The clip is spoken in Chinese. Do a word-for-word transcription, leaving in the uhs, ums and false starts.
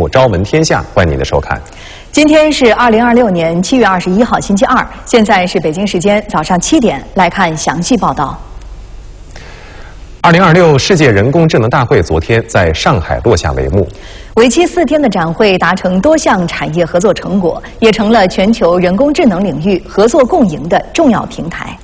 《朝闻天下》，欢迎您的收看。 今天是二零二六年七月二十一号，星期二，现在是北京时间早上七点，来看详细报道。 二零二六世界人工智能大会昨天在上海落下帷幕。 为期四天的展会达成多项产业合作成果，也成了全球人工智能领域合作共赢的重要平台。